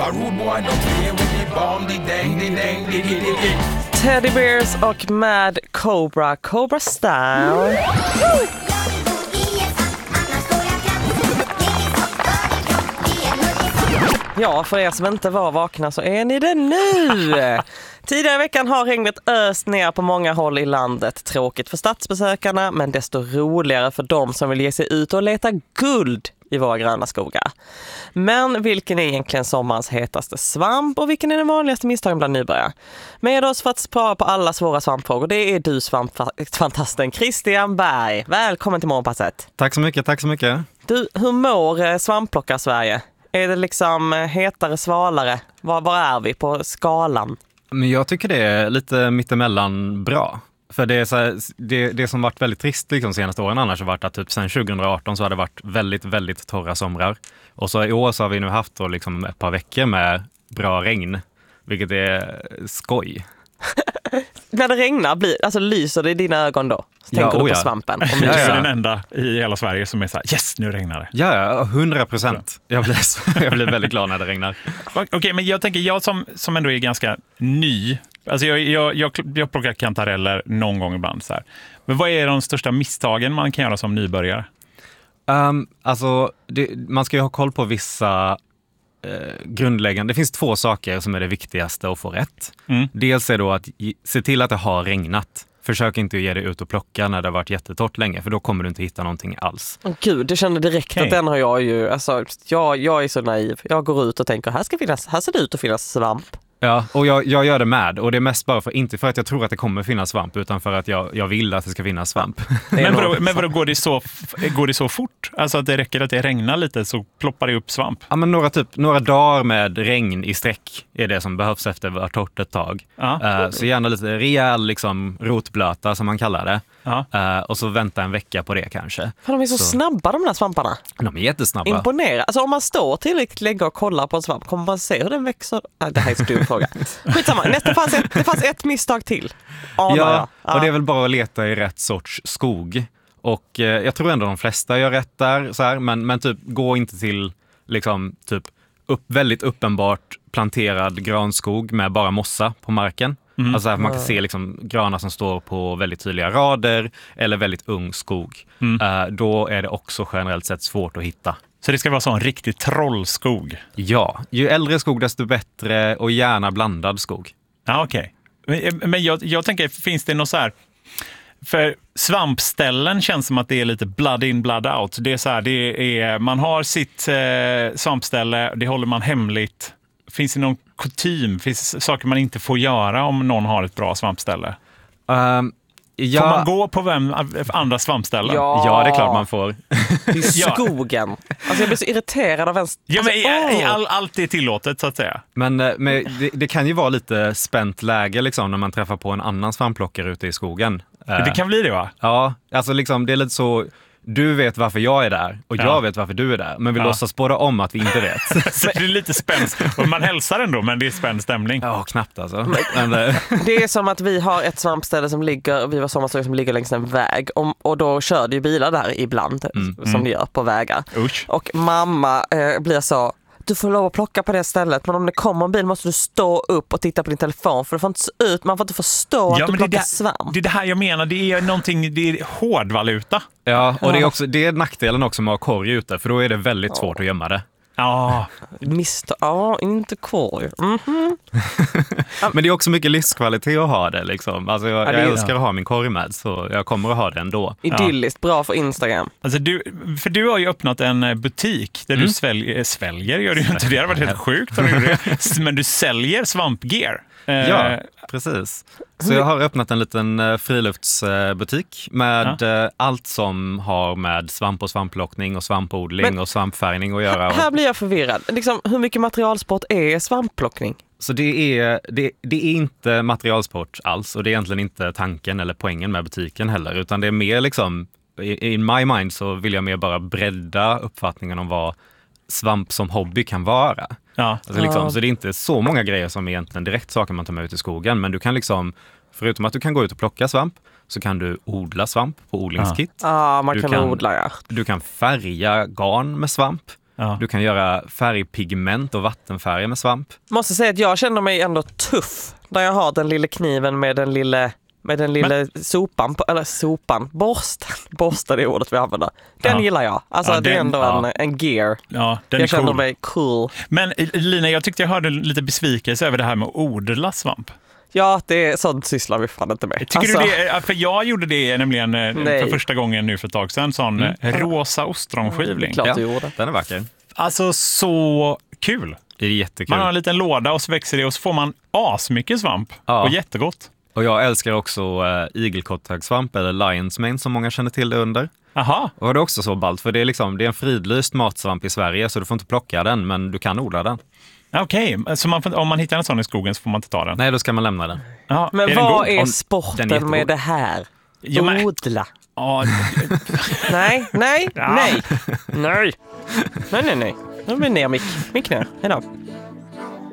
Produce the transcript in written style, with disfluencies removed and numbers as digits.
A rude boy don't play with the bomb, the dang, the dang, the. Teddy Bears och Mad Cobra, Cobra Style. Ja, för er som inte var vakna så är ni det nu. Tidigare i veckan har regnet öst ner på många håll i landet. Tråkigt för stadsbesökarna, men desto roligare för de som vill ge sig ut och leta guld i våra gröna skogar. Men vilken är egentligen sommarens hetaste svamp och vilken är den vanligaste misstagen bland nybörjare? Med oss för att spara på alla svåra svampfrågor, det är du svampfantasten Christian Berg. Välkommen till Morgonpasset. Tack så mycket, tack så mycket. Du, hur mår svampplockar Sverige? Är det liksom hetare, svalare? Var är vi på skalan? Men jag tycker det är lite mittemellan bra. För det är så här, det som varit väldigt trist liksom senaste åren annars har varit att typ sen 2018 så har det varit väldigt, väldigt torra somrar. Och så i år så har vi nu haft då liksom ett par veckor med bra regn, vilket är skoj. När det regnar, alltså lyser det i dina ögon då? Så tänker du på svampen? Jag är den enda i hela Sverige som är så här, yes, nu regnar det. Ja, 100%. Jag blir väldigt glad när det regnar. Okej, men jag tänker, jag som ändå är ganska ny, alltså jag plockar kantareller någon gång ibland så här. Men vad är de största misstagen man kan göra som nybörjare? Alltså, man ska ju ha koll på vissa grundläggande. Det finns 2 saker som är det viktigaste att få rätt. Dels är då att se till att det har regnat. Försök inte att ge dig ut och plocka när det har varit jättetorrt länge, för då kommer du inte hitta någonting alls. Gud, du kände direkt att den har jag ju, alltså jag är så naiv. Jag går ut och tänker, här ser det ut att finnas svamp. Ja, och jag gör det med. Och det är mest bara inte för att jag tror att det kommer finnas svamp, utan för att jag vill att det ska finnas svamp. Men vadå, går det så fort? Alltså att det räcker att det regnar lite så ploppar det upp svamp? Ja, men några dagar med regn i sträck är det som behövs efter att vara torrt ett tag. Så gärna lite rejäl liksom, rotblöta som man kallar det. Och så vänta en vecka på det kanske. För de är så snabba de där svamparna. De är jättesnabba. Imponera. Alltså om man står tillräckligt länge och kollar på en svamp, kommer man se hur den växer? Det här är en stor fråga. Skitsamma, det fanns ett misstag till. Och det är väl bara att leta i rätt sorts skog. Och jag tror ändå de flesta gör rätt där. Så här, men typ gå inte till liksom, typ, väldigt uppenbart planterad granskog med bara mossa på marken. Alltså att man kan se liksom granar som står på väldigt tydliga rader eller väldigt ung skog. Då är det också generellt sett svårt att hitta. Så det ska vara så en riktig trollskog? Ja, ju äldre skog desto bättre och gärna blandad skog. Ja, okej. Men jag tänker, finns det något så här... För svampställen känns som att det är lite blood in, blood out. Det är så här, man har sitt svampställe, det håller man hemligt. Finns det någon kutym? Finns det saker man inte får göra om någon har ett bra svampställe? Får man gå på andra svampställen? Ja, det är klart man får. I skogen. Alltså jag blir så irriterad av allt är tillåtet så att säga. Men det kan ju vara lite spänt läge liksom, när man träffar på en annan svampplockare ute i skogen. Det kan bli det, va? Ja, alltså liksom, det är lite så... Du vet varför jag är där och jag vet varför du är där. Men vi låtsas båda om att vi inte vet. Så det är lite spänt. Och man hälsar ändå, men det är spänd stämning. Ja, knappt alltså. Det är som att vi har ett svampställe som ligger längs en väg. Och då kör det ju bilar där ibland, som det gör på vägar. Usch. Och mamma blir så... Du får lov att plocka på det stället, men om det kommer en bil måste du stå upp och titta på din telefon, för det får inte se ut, man får inte förstå att du plockar svamp. Det är det här jag menar, det är någonting, det är hårdvaluta. Ja, och det är nackdelen också med att ha korg ute, för då är det väldigt svårt att gömma det. Ja. Inte korg. Men det är också mycket livskvalitet att ha det liksom. Alltså jag älskar att ha min korg med, så jag kommer att ha det ändå. Idylliskt, bra för Instagram. Alltså du har ju öppnat en butik där du sväljer, gör du ju inte. Det hade varit helt sjukt om du gjorde det. Men du säljer svampgear. Ja, precis. Så jag har öppnat en liten friluftsbutik med allt som har med svamp och svampplockning och svampodling och svampfärgning att göra. Här blir jag förvirrad. Liksom, hur mycket materialsport är svampplockning? Så det är inte materialsport alls, och det är egentligen inte tanken eller poängen med butiken heller, utan det är mer liksom, in my mind så vill jag mer bara bredda uppfattningen om vad svamp som hobby kan vara. Ja. Alltså liksom, så det är inte så många grejer som egentligen direkt saker man tar med ut i skogen, men du kan liksom, förutom att du kan gå ut och plocka svamp, så kan du odla svamp på odlingskit. Man kan odla, Du kan färga garn med svamp. Ja. Du kan göra färgpigment och vattenfärger med svamp. Måste säga att jag känner mig ändå tuff när jag har den lilla kniven med den lilla sopan, borsten är ordet vi använder. Den gillar jag. Alltså det är ändå en gear. Ja, den jag är känner cool. mig cool. Men Lina, jag tyckte jag hörde lite besvikelse över det här med att odla svamp. Ja, det är sånt sysslar vi fan inte med. Tycker du det? För jag gjorde det nämligen för första gången nu för ett tag sedan. Sån rosa ostronskivling. Klart du gjorde. Den är vacker. Alltså så kul. Det är jättekul. Man har en liten låda och så växer det och så får man asmycket svamp. Ja. Och jättegott. Och jag älskar också igelkotthögsvamp eller lion's mane som många känner till det under. Aha. Och det är också så ballt för det är en fridlyst matsvamp i Sverige så du får inte plocka den men du kan odla den. Okej, så om man hittar en sån i skogen så får man inte ta den? Nej, då ska man lämna den. Ja, Men är den vad god? är Den sporten är med det här? Ja, men- Odla. Ja, Nej. Ja. Nej. Nu blir ner mick knä. Hejdå.